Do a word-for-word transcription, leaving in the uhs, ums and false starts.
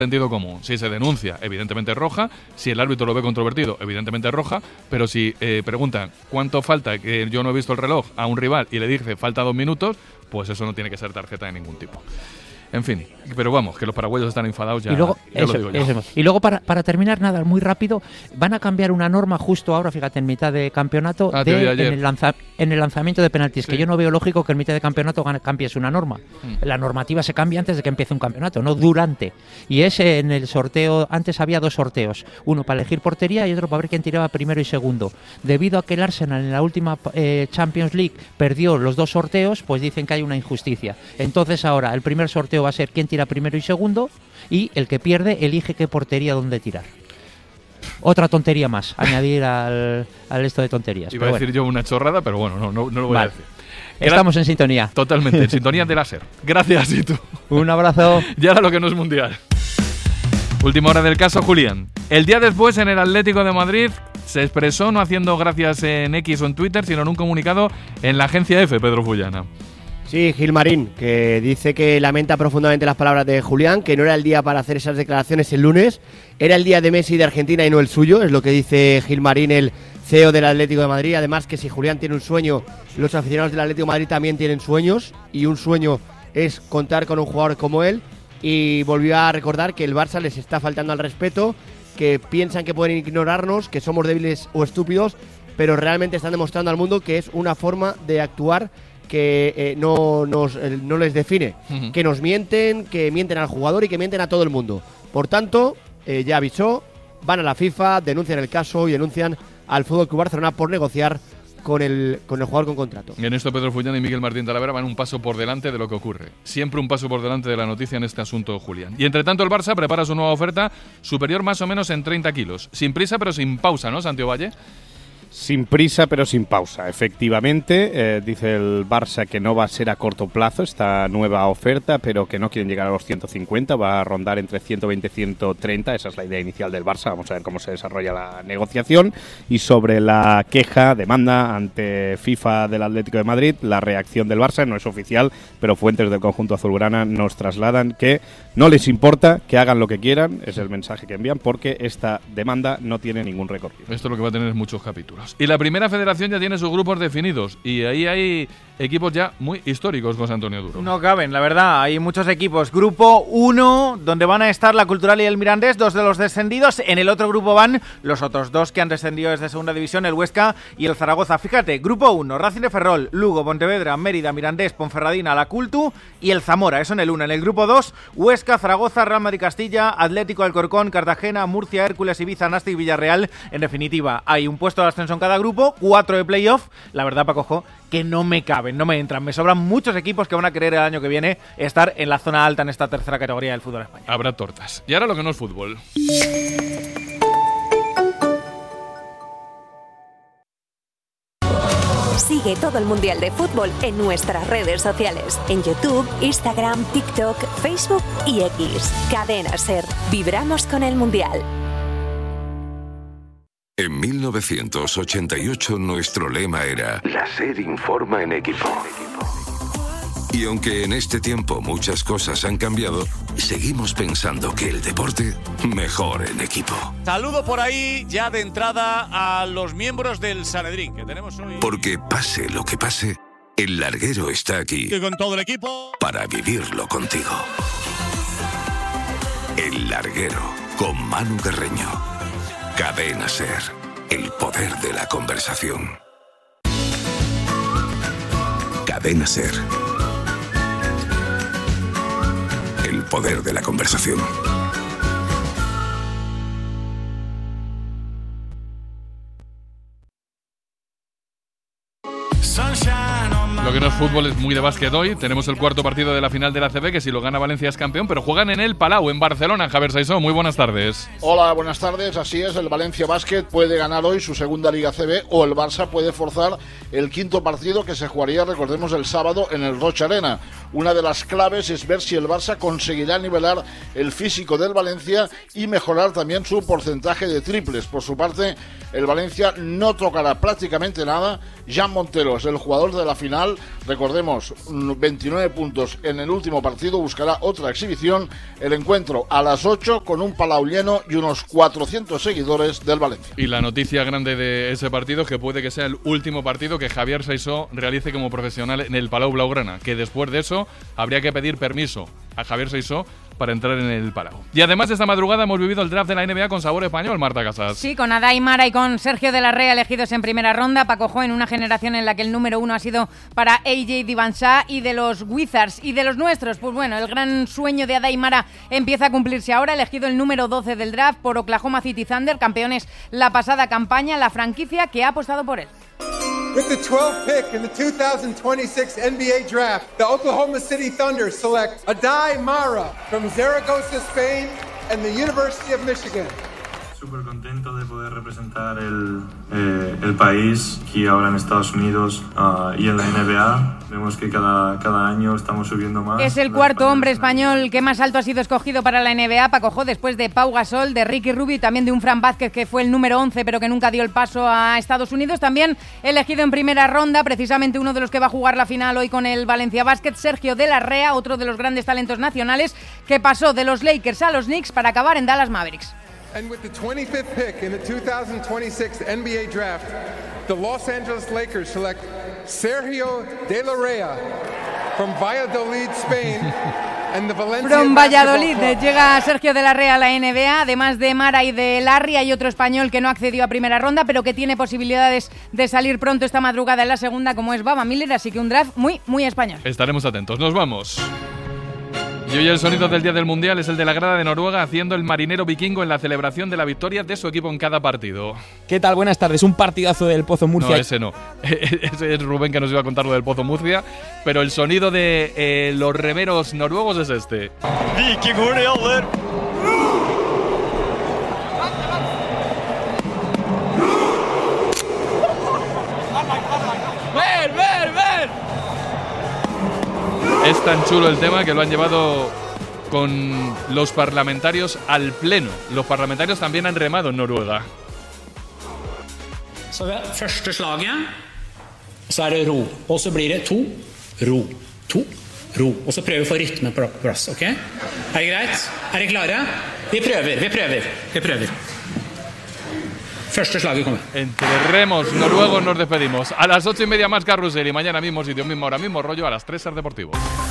sentido común. Si se denuncia, evidentemente roja. Si el árbitro lo ve controvertido, evidentemente roja. Pero si eh, preguntan cuánto falta, que yo no he visto el reloj, a un rival y le dice falta dos minutos, pues eso no tiene que ser tarjeta de ningún tipo. En fin, pero vamos, que los paraguayos están enfadados ya. Y luego, ya eso, lo digo yo. eso. Y luego para, para terminar, nada, muy rápido, van a cambiar una norma justo ahora, fíjate, en mitad de campeonato, Ah, de, en, el lanza, en el lanzamiento de penaltis, sí. Que yo no veo lógico que en mitad de campeonato cambies una norma. Mm. La normativa se cambia antes de que empiece un campeonato, no durante. Y es en el sorteo, antes había dos sorteos, uno para elegir portería y otro para ver quién tiraba primero y segundo. Debido a que el Arsenal en la última eh, Champions League perdió los dos sorteos, pues dicen que hay una injusticia. Entonces ahora el primer sorteo va a ser quién tira primero y segundo, y el que pierde elige qué portería dónde tirar. Otra tontería más, añadir al, al esto de tonterías. Iba a decir bueno. yo una chorrada, pero bueno, no, no, no lo voy vale. a decir. Estamos en sintonía. Totalmente, en sintonía de láser. Gracias, y tú. Un abrazo. Y ahora lo que no es mundial. Última hora del caso, Julián. El día después, en el Atlético de Madrid, se expresó no haciendo gracias en X o en Twitter, sino en un comunicado en la agencia F, Pedro Fullana. Sí, Gilmarín, que dice que lamenta profundamente las palabras de Julián, que no era el día para hacer esas declaraciones el lunes, era el día de Messi de Argentina y no el suyo, es lo que dice Gilmarín, el C E O del Atlético de Madrid. Además, que si Julián tiene un sueño, los aficionados del Atlético de Madrid también tienen sueños, y un sueño es contar con un jugador como él. Y volvió a recordar que el Barça les está faltando al respeto, que piensan que pueden ignorarnos, que somos débiles o estúpidos, pero realmente están demostrando al mundo que es una forma de actuar que eh, no, nos, eh, no les define, uh-huh. Que nos mienten, que mienten al jugador y que mienten a todo el mundo. Por tanto, eh, ya avisó, van a la FIFA, denuncian el caso y denuncian al F C Barcelona por negociar con el, con el jugador con contrato. Y en esto Pedro Fullana y Miguel Martín Talavera van un paso por delante de lo que ocurre. Siempre un paso por delante de la noticia en este asunto, Julián. Y entre tanto el Barça prepara su nueva oferta, superior más o menos en treinta kilos. Sin prisa pero sin pausa, ¿no, Santiago Valle? Sin prisa pero sin pausa, efectivamente. Eh, dice el Barça que no va a ser a corto plazo esta nueva oferta, pero que no quieren llegar a los ciento cincuenta, va a rondar entre ciento veinte y ciento treinta, esa es la idea inicial del Barça. Vamos a ver cómo se desarrolla la negociación. Y sobre la queja, demanda ante FIFA del Atlético de Madrid, la reacción del Barça no es oficial, pero fuentes del conjunto azulgrana nos trasladan que no les importa, que hagan lo que quieran, es el mensaje que envían, porque esta demanda no tiene ningún recorrido. Esto lo que va a tener es muchos capítulos. Y la primera federación ya tiene sus grupos definidos y ahí hay equipos ya muy históricos, José Antonio Duro. No caben, la verdad, hay muchos equipos. Grupo uno, donde van a estar la Cultural y el Mirandés, dos de los descendidos. En el otro grupo van los otros dos que han descendido desde segunda división, el Huesca y el Zaragoza. Fíjate, grupo uno, Racing de Ferrol, Lugo, Pontevedra, Mérida, Mirandés, Ponferradina, la Cultu y el Zamora, eso en el uno. En el grupo dos, Huesca, Zaragoza, Real Madrid Castilla, Atlético Alcorcón, Cartagena, Murcia, Hércules, Ibiza, Nastic y Villarreal. En definitiva, hay un puesto de ascenso en cada grupo, cuatro de playoff. La verdad, Paco, que no me caben, no me entran. Me sobran muchos equipos que van a querer el año que viene estar en la zona alta en esta tercera categoría del fútbol español. Habrá tortas. Y ahora lo que no es fútbol. Sigue todo el Mundial de Fútbol en nuestras redes sociales. En YouTube, Instagram, TikTok, Facebook y X. Cadena SER. Vibramos con el Mundial. En mil novecientos ochenta y ocho nuestro lema era La SER informa en equipo. Y aunque en este tiempo muchas cosas han cambiado, seguimos pensando que el deporte mejor en equipo. Saludo por ahí ya de entrada a los miembros del Sanedrín que tenemos hoy. Porque pase lo que pase, el larguero está aquí. Y con todo el equipo. Para vivirlo contigo. El larguero con Manu Carreño. Cadena SER, el poder de la conversación. Cadena SER, el poder de la conversación. Lo que no es fútbol es muy de básquet hoy. Tenemos el cuarto partido de la final de la A C B, que si lo gana Valencia es campeón, pero juegan en el Palau, en Barcelona. Javier Saisó, muy buenas tardes. Hola, buenas tardes. Así es, el Valencia Basket puede ganar hoy su segunda Liga A C B o el Barça puede forzar el quinto partido que se jugaría, recordemos, el sábado en el Roche Arena. Una de las claves es ver si el Barça conseguirá nivelar el físico del Valencia y mejorar también su porcentaje de triples. Por su parte, el Valencia no tocará prácticamente nada. Jan Montero es el jugador de la final. Recordemos, veintinueve puntos en el último partido, buscará otra exhibición. El encuentro a las ocho con un Palau lleno y unos cuatrocientos seguidores del Valencia. Y la noticia grande de ese partido es que puede que sea el último partido que Javier Saissó realice como profesional en el Palau Blaugrana, que después de eso habría que pedir permiso a Javier Saissó para entrar en el Palau. Y además esta madrugada hemos vivido el draft de la N B A con sabor español, Marta Casas. Sí, con Adai Mara y con Sergio de la Rea elegidos en primera ronda. Paco Jo en una generación en la que el número uno ha sido para A J Divansah, y de los Wizards y de los nuestros, pues bueno, el gran sueño de Adai Mara empieza a cumplirse ahora. Elegido el número doce del draft por Oklahoma City Thunder, campeones la pasada campaña, la franquicia que ha apostado por él. With the twelfth pick in the two thousand twenty-six N B A Draft, the Oklahoma City Thunder select Adai Mara from Zaragoza, Spain, and the University of Michigan. Súper contento de poder representar el, eh, el país aquí ahora en Estados Unidos uh, y en la N B A. Vemos que cada, cada año estamos subiendo más. Es el cuarto hombre español que más alto ha sido escogido para la N B A. Paco Jo, después de Pau Gasol, de Ricky Rubio y también de un Fran Vázquez, que fue el número once pero que nunca dio el paso a Estados Unidos. También elegido en primera ronda, precisamente uno de los que va a jugar la final hoy con el Valencia Basket, Sergio de la Rea, otro de los grandes talentos nacionales que pasó de los Lakers a los Knicks para acabar en Dallas Mavericks. And with the twenty-fifth pick in the two thousand twenty-six N B A Draft, the Los Angeles Lakers select Sergio de la Rea from Valladolid, Spain. And the Valencia From Valladolid llega Sergio de la Rea a la N B A. Además de Mara y de Larry, hay otro español que no accedió a primera ronda, pero que tiene posibilidades de salir pronto esta madrugada en la segunda, como es Baba Miller, así que un draft muy, muy español. Estaremos atentos. Nos vamos. Y hoy el sonido del día del Mundial es el de la grada de Noruega haciendo el marinero vikingo en la celebración de la victoria de su equipo en cada partido. ¿Qué tal? Buenas tardes. Un partidazo del Pozo Murcia. No, ese no. Ese es Rubén, que nos iba a contar lo del Pozo Murcia. Pero el sonido de eh, los remeros noruegos es este. Vikingur ¡Ven, ven, ven! Es tan chulo el tema que lo han llevado con los parlamentarios al pleno. Los parlamentarios también han remado en Noruega. Så ved første slaget så er det ro, og så blir det to, ro, to, ro. Og så prøver vi å få rytme på plass, ok? Er det greit? Er dere klare? Vi prøver, vi prøver, vi prøver. Første slaget kommer. Entre remos noruegos nos despedimos. A las ocho y media más Carrusel y mañana mismo sitio, mismo hora, mismo rollo, a las tres Ser Deportivo.